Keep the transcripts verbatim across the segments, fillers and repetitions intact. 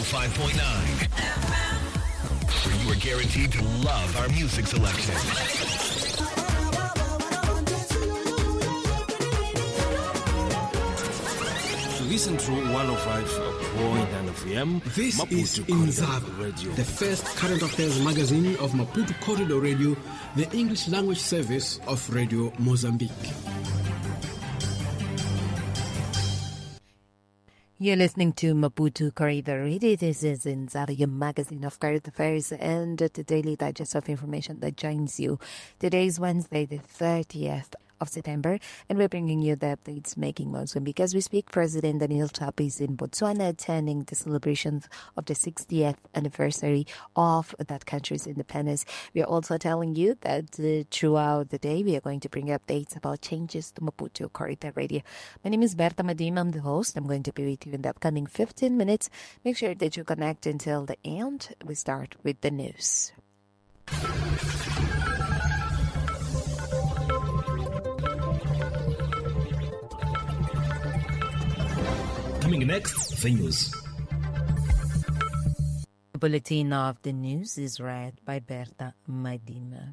five point nine, where you are guaranteed to love our music selection. Listen to one oh five point nine F M. This Maputo is Corridor Inzaba, Radio. the first current affairs magazine of Maputo Corridor Radio, the English language service of Radio Mozambique. You're listening to Maputo Corridor Radio. This is Inzaba, your magazine of current affairs and the daily digest of information that joins you. Today is Wednesday, the thirtieth of September, and we're bringing you the updates making Mozambique. As we speak, President Daniel Chapo is in Botswana attending the celebrations of the sixtieth anniversary of that country's independence. We are also telling you that uh, throughout the day, we are going to bring updates about changes to Maputo Corridor Radio. My name is Berta Madima. I'm the host. I'm going to be with you in the upcoming fifteen minutes. Make sure that you connect until the end. We start with the news. Coming next, the news. The bulletin of the news is read by Berta Madima.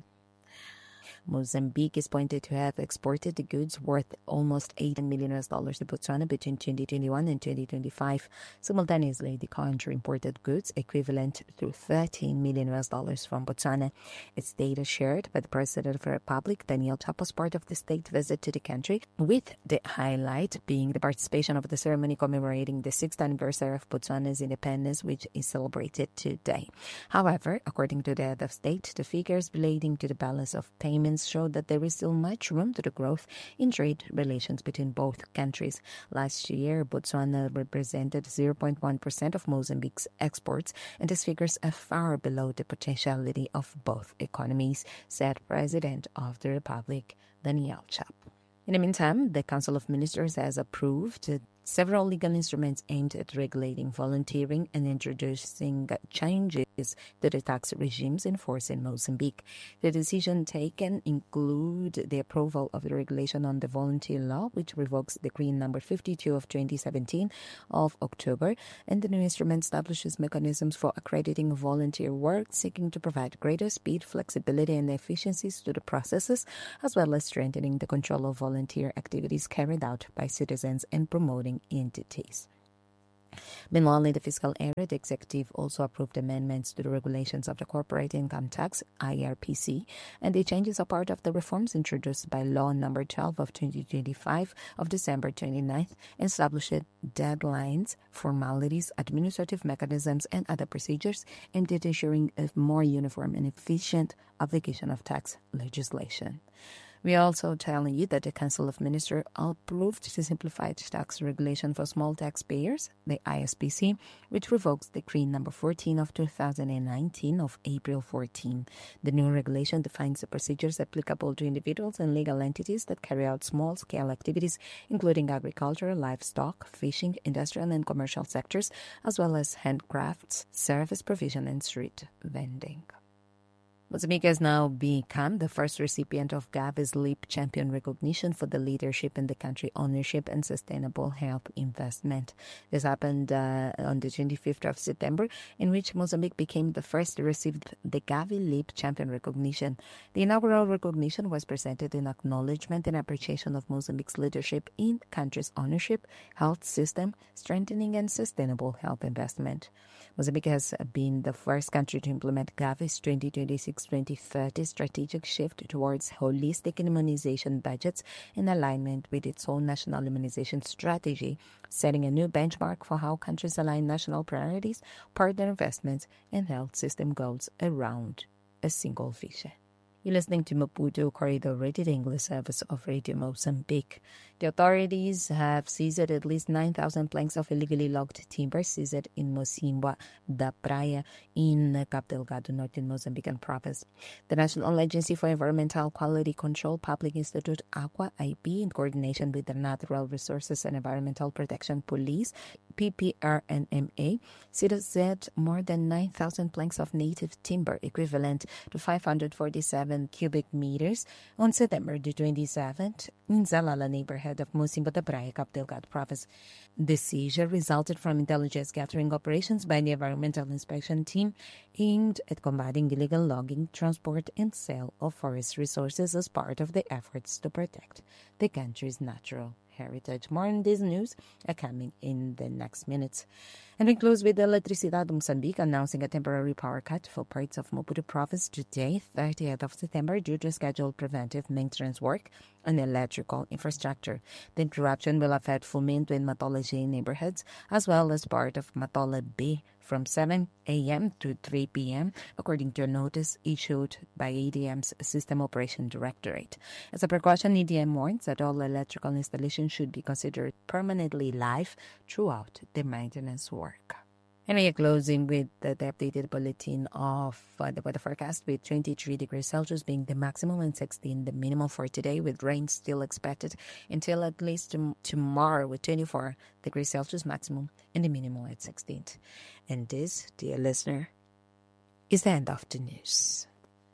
Mozambique is pointed to have exported the goods worth almost eight million U S dollars to Botswana between twenty twenty-one and twenty twenty-five. Simultaneously, the country imported goods equivalent to thirteen million U S dollars from Botswana. It's data shared by the President of the Republic, Daniel Chapo, as part of the state visit to the country, with the highlight being the participation of the ceremony commemorating the sixth anniversary of Botswana's independence, which is celebrated today. However, according to the head of state, the figures relating to the balance of payments showed that there is still much room to the growth in trade relations between both countries. Last year, Botswana represented zero point one percent of Mozambique's exports, and these figures are far below the potentiality of both economies, said President of the Republic, Daniel Chapo. In the meantime, the Council of Ministers has approved several legal instruments aimed at regulating volunteering and introducing changes to the tax regimes in force in Mozambique. The decision taken include the approval of the regulation on the volunteer law, which revokes Decree number fifty-two of twenty seventeen of October, and the new instrument establishes mechanisms for accrediting volunteer work, seeking to provide greater speed, flexibility, and efficiencies to the processes, as well as strengthening the control of volunteer activities carried out by citizens and promoting entities. Meanwhile, in the fiscal area, the executive also approved amendments to the regulations of the corporate income tax, I R P C, and the changes are part of the reforms introduced by Law Number twelve of twenty twenty-five of December twenty-ninth, and established deadlines, formalities, administrative mechanisms, and other procedures aimed at ensuring a more uniform and efficient application of tax legislation. We are also telling you that the Council of Ministers approved the simplified tax regulation for small taxpayers, the I S P C, which revokes Decree number fourteen of two thousand nineteen of April fourteenth. The new regulation defines the procedures applicable to individuals and legal entities that carry out small-scale activities, including agriculture, livestock, fishing, industrial and commercial sectors, as well as handcrafts, service provision, and street vending. Mozambique has now become the first recipient of Gavi's LEAP Champion recognition for the leadership in the country ownership and sustainable health investment. This happened uh, on the twenty-fifth of September, in which Mozambique became the first to receive the Gavi LEAP Champion recognition. The inaugural recognition was presented in acknowledgement and appreciation of Mozambique's leadership in the country's ownership, health system, strengthening and sustainable health investment. Mozambique has been the first country to implement Gavi's twenty twenty-six to twenty thirty strategic shift towards holistic immunization budgets in alignment with its own national immunization strategy, setting a new benchmark for how countries align national priorities, partner investments, and health system goals around a single vision. You're listening to Maputo Corridor Radio, the English service of Radio Mozambique. The authorities have seized at least nine thousand planks of illegally logged timber seized in Mocimboa da Praia in Cabo Delgado, northern Mozambican province. The National Agency for Environmental Quality Control Public Institute, AQUA I P, in coordination with the Natural Resources and Environmental Protection Police, P P R N M A, seized more than nine thousand planks of native timber, equivalent to five hundred forty-seven cubic meters, on September the twenty-seventh in Zalala neighborhood neighborhood of Musimbo da Praia, Cabo Delgado province. The seizure resulted from intelligence gathering operations by the environmental inspection team aimed at combating illegal logging, transport, and sale of forest resources as part of the efforts to protect the country's natural heritage. More on this news are coming in the next minutes. And we close with Eletricidade de Moçambique announcing a temporary power cut for parts of Maputo province today, thirtieth of September, due to scheduled preventive maintenance work on electrical infrastructure. The interruption will affect Fomento and Matola J neighborhoods, as well as part of Matola B from seven a.m. to three p.m., according to a notice issued by E D M's System Operation Directorate. As a precaution, E D M warns that all electrical installations should be considered permanently live throughout the maintenance work. And we are closing with the, the updated bulletin of uh, the weather forecast, with twenty-three degrees Celsius being the maximum and sixteen the minimum for today, with rain still expected until at least tom- tomorrow, with twenty-four degrees Celsius maximum and the minimum at sixteen. And this, dear listener, is the end of the news.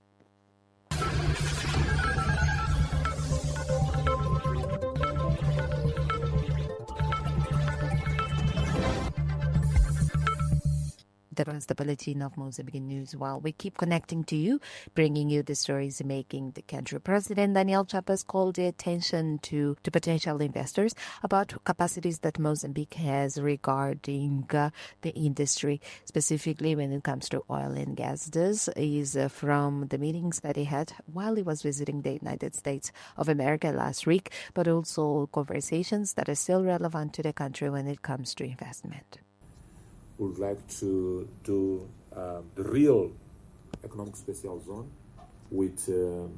That was the bulletin of Mozambique News. While we keep connecting to you, bringing you the stories making the country. President Daniel Chapas called the attention to, to potential investors about capacities that Mozambique has regarding uh, the industry, specifically when it comes to oil and gas. This is uh, from the meetings that he had while he was visiting the United States of America last week, but also conversations that are still relevant to the country when it comes to investment. Would like to do uh, the real economic special zone with um,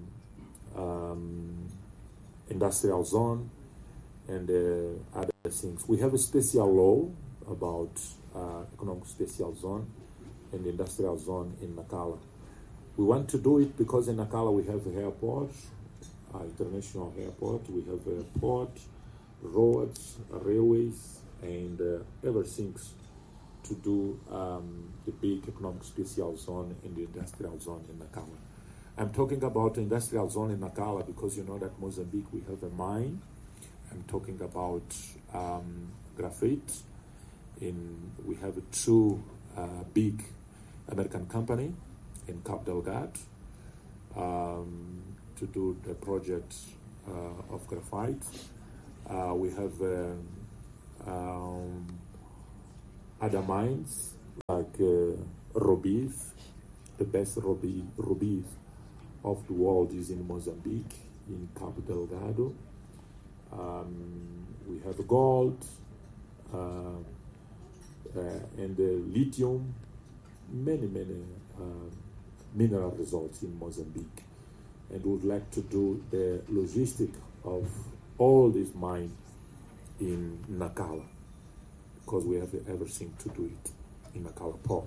um, industrial zone and uh, other things. We have a special law about uh, economic special zone and industrial zone in Nacala. We want to do it because in Nacala we have an airport, uh, international airport, we have a port, roads, railways, and uh, everything to do um, the big economic special zone in the industrial zone in Nacala. I'm talking about the industrial zone in Nacala because you know that Mozambique, we have a mine. I'm talking about um, graphite. In we have two uh, big American company in Cabo Delgado um, to do the project uh, of graphite. Uh, we have um, um, other mines like uh, rubies. The best ruby, rubies of the world is in Mozambique, in Cabo Delgado. Um, we have gold uh, uh, and uh, lithium, many, many uh, mineral results in Mozambique. And would like to do the logistic of all these mines in Nacala, because we have everything to do it in Nacala port.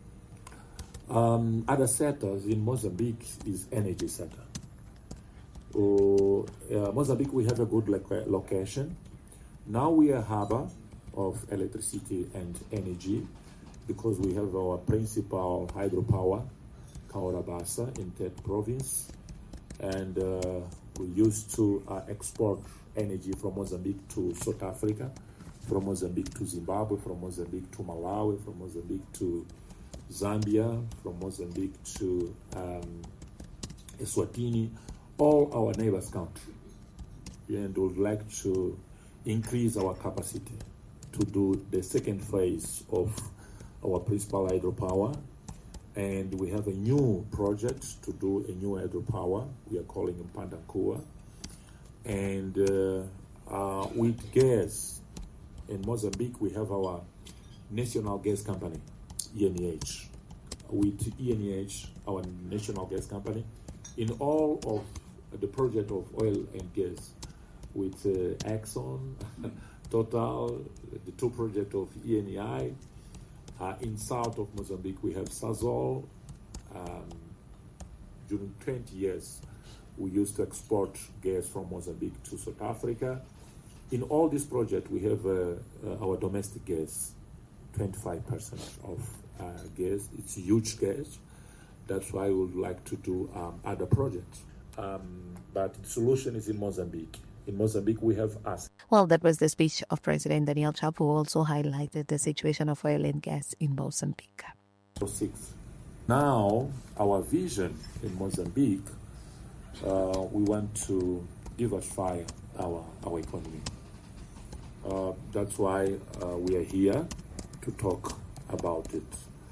Um, other sectors in Mozambique is energy sector. Uh, uh, Mozambique, we have a good lo- location. Now we are a harbor of electricity and energy because we have our principal hydropower, Caorabassa, in Tete province. And uh, we used to uh, export energy from Mozambique to South Africa, from Mozambique to Zimbabwe, from Mozambique to Malawi, from Mozambique to Zambia, from Mozambique to um, Eswatini, all our neighbors' countries. And would like to increase our capacity to do the second phase of our principal hydropower. And we have a new project to do a new hydropower. We are calling it Pandakua. And uh, uh, with gas in Mozambique, we have our national gas company, E N E H. With E N E H, our national gas company, in all of the project of oil and gas, with uh, Exxon, Total, the two projects of E N E I. Uh, in south of Mozambique, we have Sasol. Um, during twenty years, we used to export gas from Mozambique to South Africa. In all these projects, we have uh, uh, our domestic gas, twenty-five percent of uh, gas. It's huge gas. That's why we would like to do um, other projects. Um, but the solution is in Mozambique. in Mozambique, we have us. Well, that was the speech of President Daniel Chapo, who also highlighted the situation of oil and gas in Mozambique. Six. Now, our vision in Mozambique, uh, we want to diversify our, our economy. Uh, that's why uh, we are here to talk about it.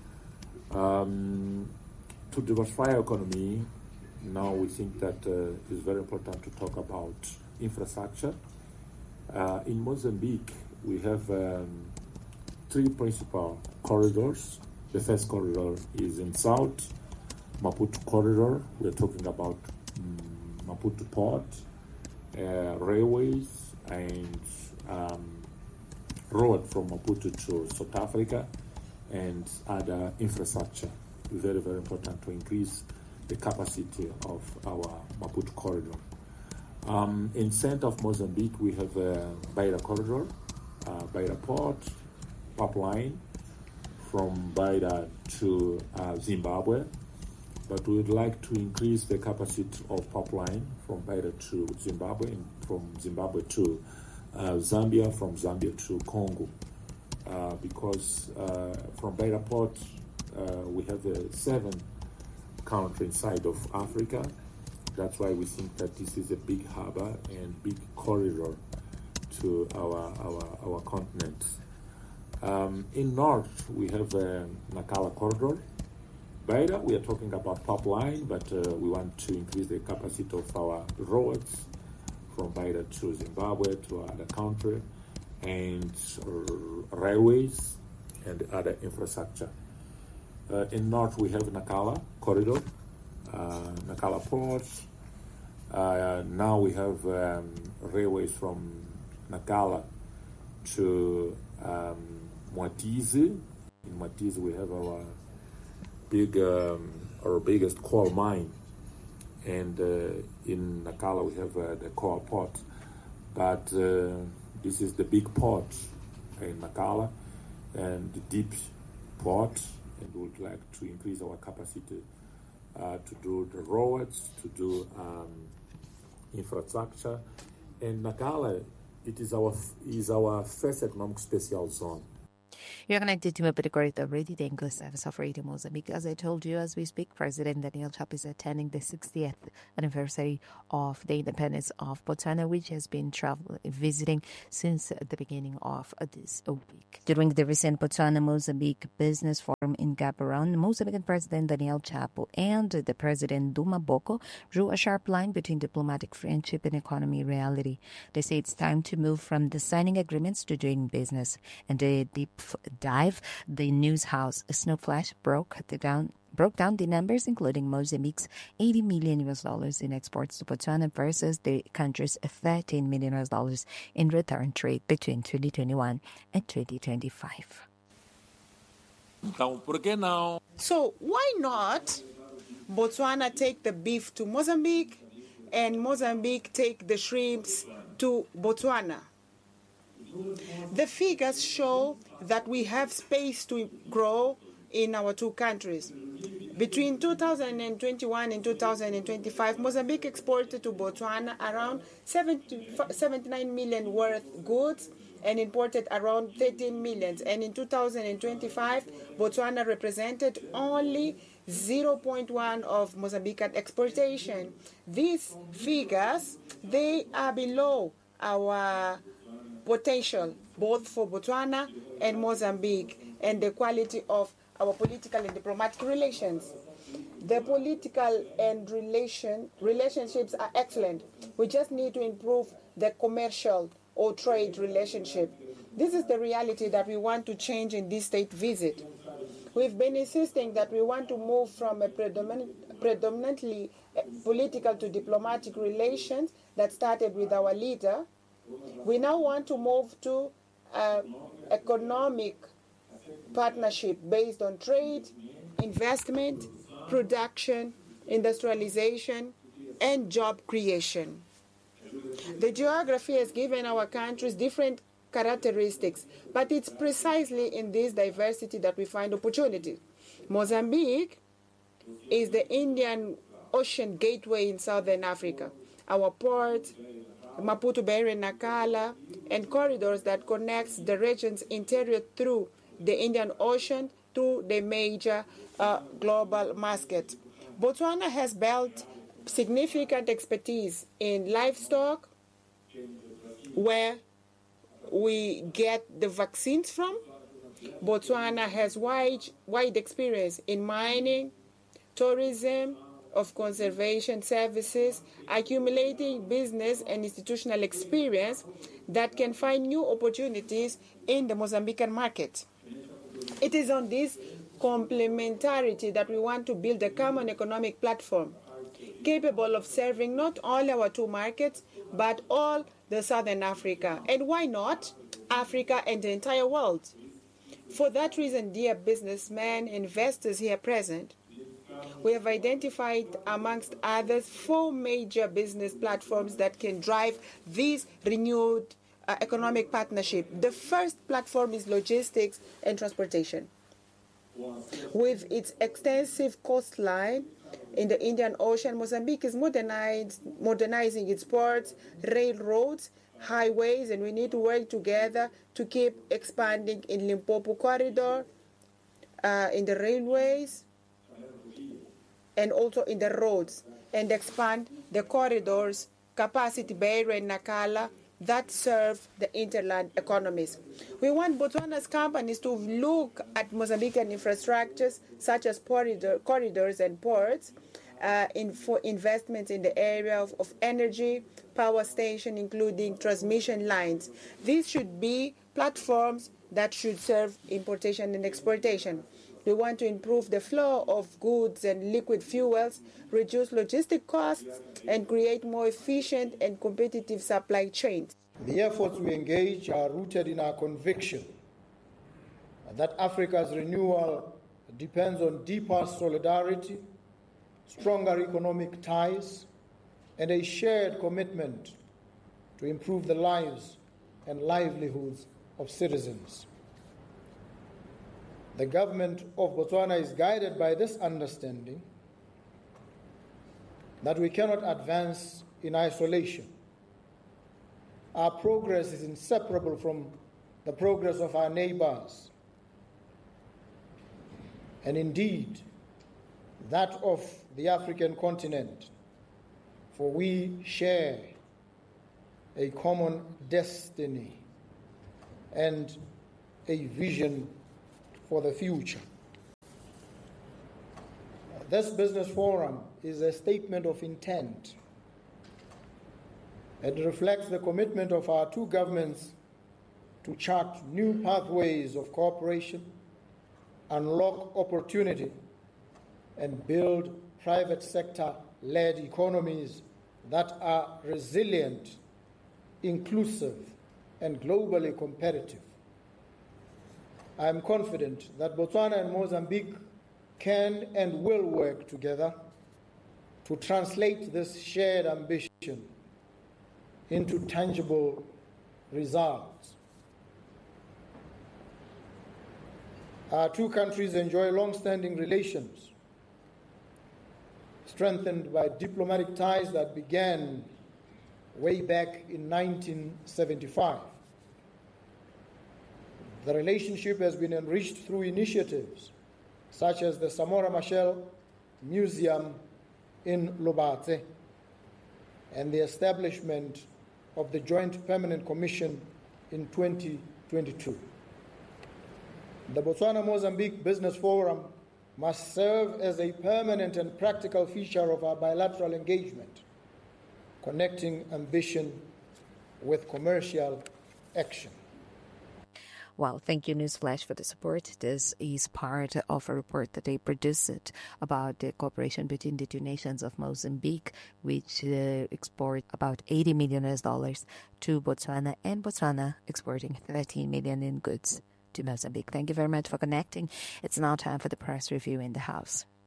Um, to diversify our economy, now we think that uh, it's very important to talk about infrastructure. Uh, in Mozambique, we have um, three principal corridors. The first corridor is in South, Maputo corridor. We're talking about um, Maputo port, uh, railways, and um, road from Maputo to South Africa, and other infrastructure. Very, very important to increase the capacity of our Maputo corridor. Um, in center of Mozambique, we have a Beira corridor, uh, Beira port, pipeline from Beira to uh, Zimbabwe. But we would like to increase the capacity of pipeline from Beira to Zimbabwe, and from Zimbabwe to uh, Zambia, from Zambia to Congo. Uh, because uh, from Beira port, uh, we have uh, seven countries inside of Africa. That's why we think that this is a big harbor and big corridor to our our, our continent. Um, in north, we have a Nacala corridor. Beira, we are talking about pipeline, but uh, we want to increase the capacity of our roads from Beira to Zimbabwe to other country, and uh, railways and other infrastructure. Uh, in north, we have Nacala corridor. Uh, Nacala port. Uh, now we have um, railways from Nacala to um, Moatize. In Moatize we have our big, um, our biggest coal mine, and uh, in Nacala we have uh, the coal port. But uh, this is the big port in Nacala, and the deep port, and we would like to increase our capacity Uh, to do the roads, to do um, infrastructure. And Nacala, it is our is our first economic special zone. You're connected to Maputo Corridor Radio, the English service of Radio Mozambique. As I told you, as we speak, President Daniel Chapo is attending the sixtieth anniversary of the independence of Botswana, which has been travel visiting since the beginning of this week. During the recent Botswana-Mozambique Business Forum in Gaborone, Mozambican President Daniel Chapo and the President Duma Boko drew a sharp line between diplomatic friendship and economy reality. They say it's time to move from the signing agreements to doing business. And a deep dive, the news house Snow Flash broke the down broke down the numbers, including Mozambique's eighty million U S dollars in exports to Botswana versus the country's thirteen million U S dollars in return trade between twenty twenty-one and twenty twenty-five. So why not Botswana take the beef to Mozambique and Mozambique take the shrimps to Botswana? The figures show that we have space to grow in our two countries. Between two thousand twenty-one and two thousand twenty-five, Mozambique exported to Botswana around seventy-nine million worth goods and imported around thirteen million. And in two thousand twenty-five, Botswana represented only zero point one of Mozambican exportation. These figures, they are below our potential, both for Botswana and Mozambique, and the quality of our political and diplomatic relations. The political and relation relationships are excellent. We just need to improve the commercial or trade relationship. This is the reality that we want to change in this state visit. We've been insisting that we want to move from a predominant, predominantly political to diplomatic relations that started with our leader. We now want to move to uh, economic partnership based on trade, investment, production, industrialization, and job creation. The geography has given our countries different characteristics, but it's precisely in this diversity that we find opportunity. Mozambique is the Indian Ocean gateway in southern Africa. Our ports Maputo, Beira, and Nacala, and corridors that connects the region's interior through the Indian Ocean to the major uh, global market. Botswana has built significant expertise in livestock, where we get the vaccines from. Botswana has wide, wide experience in mining, tourism, of conservation services, accumulating business and institutional experience that can find new opportunities in the Mozambican market. It is on this complementarity that we want to build a common economic platform capable of serving not only our two markets, but all the Southern Africa. And why not Africa and the entire world? For that reason, dear businessmen, investors here present, we have identified, amongst others, four major business platforms that can drive this renewed uh, economic partnership. The first platform is logistics and transportation. With its extensive coastline in the Indian Ocean, Mozambique is modernized, modernizing its ports, railroads, highways, and we need to work together to keep expanding in Limpopo corridor, uh, in the railways, and also in the roads, and expand the corridors, capacity Beira and Nacala, that serve the interland economies. We want Botswana's companies to look at Mozambican infrastructures such as corridor, corridors and ports uh, in, for investments in the area of, of energy, power station, including transmission lines. These should be platforms that should serve importation and exportation. We want to improve the flow of goods and liquid fuels, reduce logistic costs, and create more efficient and competitive supply chains. The efforts we engage are rooted in our conviction that Africa's renewal depends on deeper solidarity, stronger economic ties, and a shared commitment to improve the lives and livelihoods of citizens. The government of Botswana is guided by this understanding that we cannot advance in isolation. Our progress is inseparable from the progress of our neighbors, and indeed that of the African continent, for we share a common destiny and a vision for the future. This business forum is a statement of intent. It reflects the commitment of our two governments to chart new pathways of cooperation, unlock opportunity, and build private sector-led economies that are resilient, inclusive, and globally competitive. I am confident that Botswana and Mozambique can and will work together to translate this shared ambition into tangible results. Our two countries enjoy long-standing relations, strengthened by diplomatic ties that began way back in nineteen seventy-five. The relationship has been enriched through initiatives such as the Samora Machel Museum in Lobatse and the establishment of the Joint Permanent Commission in twenty twenty-two. The Botswana-Mozambique Business Forum must serve as a permanent and practical feature of our bilateral engagement, connecting ambition with commercial action. Well, thank you, Newsflash, for the support. This is part of a report that they produced about the cooperation between the two nations of Mozambique, which uh, export about eighty million U S dollars to Botswana, and Botswana exporting thirteen million in goods to Mozambique. Thank you very much for connecting. It's now time for the press review in the house.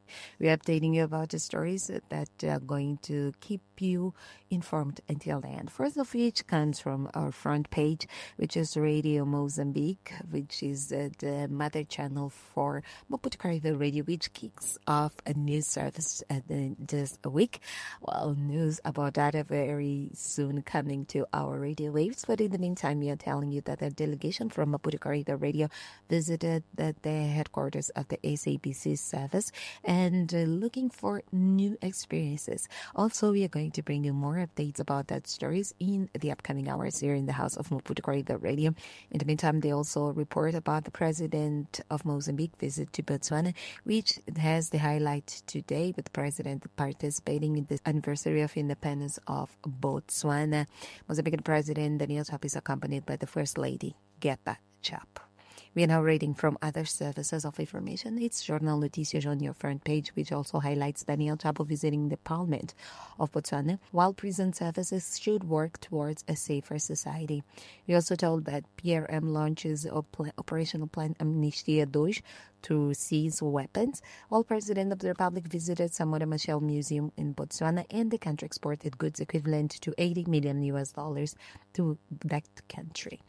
We're updating you about the stories that are going to keep you informed until the end. First of which comes from our front page, which is Radio Mozambique, which is uh, the mother channel for Maputo Corridor Radio, which kicks off a news service uh, this week. Well, news about that are very soon coming to our radio waves. But in the meantime, we are telling you that a delegation from Maputo Corridor Radio visited the, the headquarters of the S A B C service and uh, looking for new experiences. Also, we are going to bring you more updates about that stories in the upcoming hours here in the House of Maputo Corridor Radio. In the meantime, they also report about the President of Mozambique visit to Botswana, which has the highlight today with the President participating in the anniversary of independence of Botswana. Mozambican President Daniel Chapo is accompanied by the First Lady, Geta Chapo. We are now reading from other services of information. It's Jornal Notícias on your front page, which also highlights Daniel Chapo visiting the Parliament of Botswana, while prison services should work towards a safer society. We also told that P R M launches a pl- operational plan Amnistia two to seize weapons, while President of the Republic visited Samora Machel Museum in Botswana, and the country exported goods equivalent to eighty million U S dollars to that country.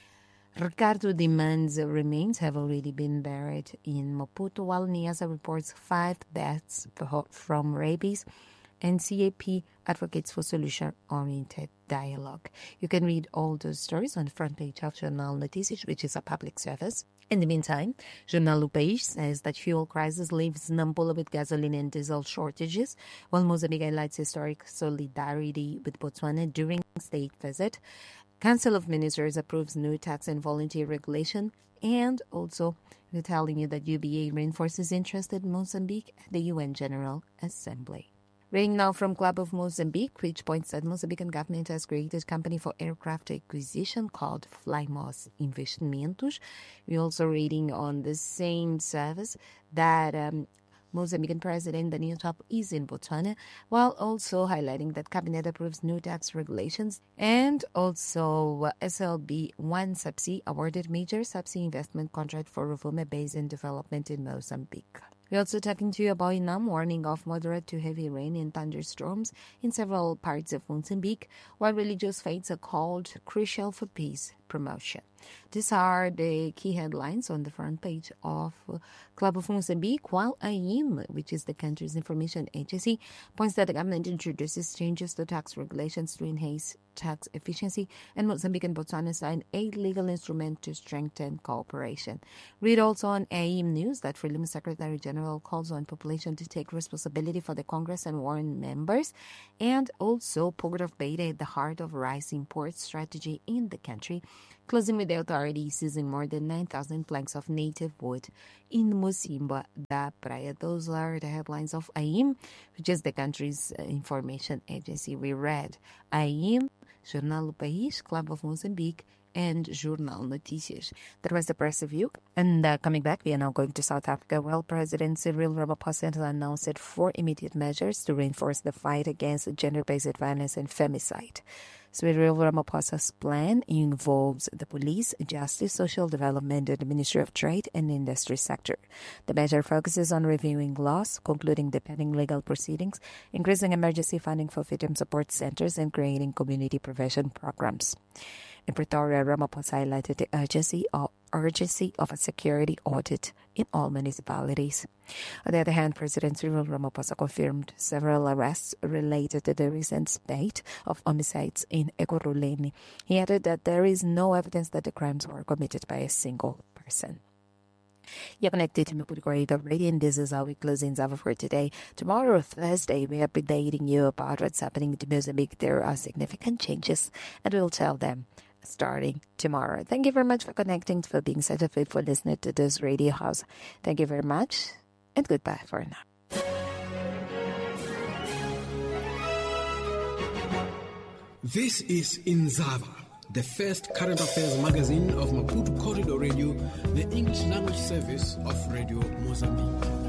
Ricardo demands remains have already been buried in Maputo, while Niassa reports five deaths from rabies, and C A P advocates for solution-oriented dialogue. You can read all those stories on the front page of Jornal Notícias, which is a public service. In the meantime, Jornal O País says that fuel crisis leaves Nampula with gasoline and diesel shortages, while Mozambique highlights historic solidarity with Botswana during state visit. Council of Ministers approves new tax and volunteer regulation, and also we're telling you that U B A reinforces interest in Mozambique at the U N General Assembly. Reading now from Club of Mozambique, which points that Mozambican government has created a company for aircraft acquisition called Flymos Investimentos. We're also reading on the same service that um, Mozambican President Daniel Chapo is in Botswana, while also highlighting that Cabinet approves new tax regulations, and also uh, S L B one Subsea awarded major subsea investment contract for Rovuma Basin development in Mozambique. We're also talking to you about Inam warning of moderate to heavy rain and thunderstorms in several parts of Mozambique, while religious faiths are called crucial for peace promotion. These are the key headlines on the front page of Club of Mozambique, while A I M, which is the country's information agency, points that the government introduces changes to tax regulations to enhance tax efficiency, and Mozambique and Botswana signed a legal instrument to strengthen cooperation. Read also on A I M News that Frelimo Secretary General calls on population to take responsibility for the Congress and warn members, and also Port of Beira at the heart of rice import strategy in the country, closing with the authorities seizing more than nine thousand planks of native wood in Mocimboa da Praia. Those are the headlines of A I M, which is the country's uh, information agency. We read A I M, Jornal O País, Club of Mozambique, and Jornal Notícias. That was the press review. And uh, coming back, we are now going to South Africa. Well, President Cyril Ramaphosa announced four immediate measures to reinforce the fight against gender-based violence and femicide. Cyril Ramaphosa's plan involves the police, justice, social development, and the Ministry of Trade and Industry sector. The measure focuses on reviewing laws, concluding the pending legal proceedings, increasing emergency funding for victim support centers, and creating community prevention programs. In Pretoria, Ramaphosa highlighted the urgency of, urgency of a security audit in all municipalities. On the other hand, President Cyril Ramaphosa confirmed several arrests related to the recent spate of homicides in Ekurhuleni. He added that there is no evidence that the crimes were committed by a single person. You're connected to Maputo Corridor Radio, and this is how we close in Zava for today. Tomorrow, Thursday, we are updating you about what's happening to Mozambique. There are significant changes, and we'll tell them starting tomorrow. Thank you very much for connecting, for being such a faithful listener to this radio house. Thank you very much, and goodbye for now. This is Inzava, the first current affairs magazine of Maputo Corridor Radio, the English language service of Radio Mozambique.